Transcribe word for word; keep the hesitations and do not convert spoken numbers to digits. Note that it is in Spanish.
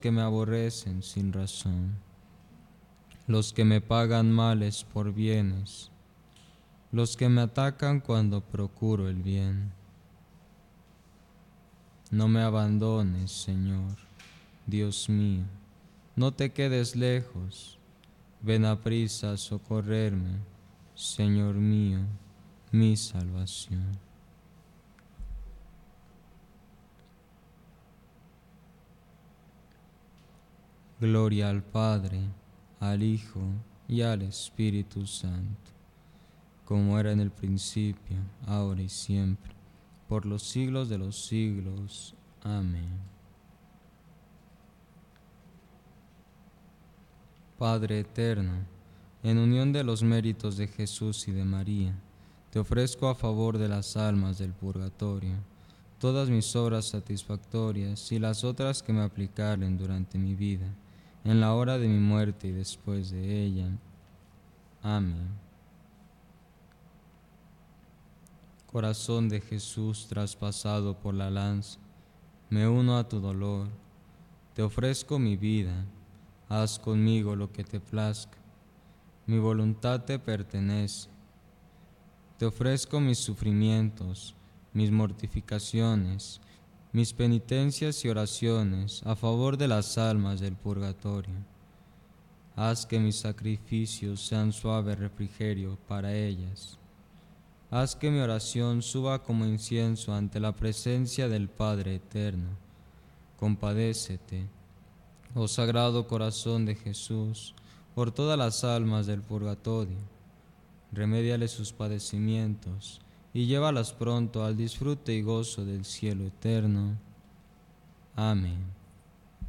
que me aborrecen sin razón, los que me pagan males por bienes, los que me atacan cuando procuro el bien. No me abandones, Señor, Dios mío, no te quedes lejos, ven aprisa a socorrerme, Señor mío, mi salvación. Gloria al Padre, al Hijo y al Espíritu Santo, como era en el principio, ahora y siempre, por los siglos de los siglos. Amén. Padre eterno, en unión de los méritos de Jesús y de María, te ofrezco a favor de las almas del purgatorio todas mis obras satisfactorias y las otras que me aplicaren durante mi vida, en la hora de mi muerte y después de ella. Amén. Corazón de Jesús traspasado por la lanza, me uno a tu dolor, te ofrezco mi vida, haz conmigo lo que te plazca, mi voluntad te pertenece. Te ofrezco mis sufrimientos, mis mortificaciones, mis penitencias y oraciones a favor de las almas del purgatorio. Haz que mis sacrificios sean suave refrigerio para ellas. Haz que mi oración suba como incienso ante la presencia del Padre eterno. Compadécete, oh Sagrado Corazón de Jesús, por todas las almas del purgatorio. Remédiale sus padecimientos y llévalas pronto al disfrute y gozo del cielo eterno. Amén.